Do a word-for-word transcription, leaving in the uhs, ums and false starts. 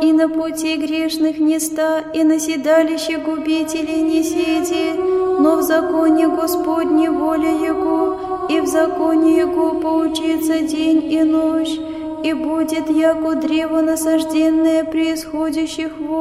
и на пути грешных не ста, и на седалище губителей не седи, но в законе Господне воля Его, и в законе Его поучится день и ночь, и будет яко древо насажденное при исходящих вод,